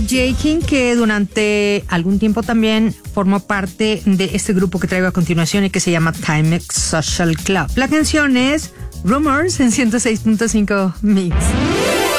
J. King, que durante algún tiempo también formó parte de este grupo que traigo a continuación y que se llama Timex Social Club. La canción es Rumors en 106.5 Mix.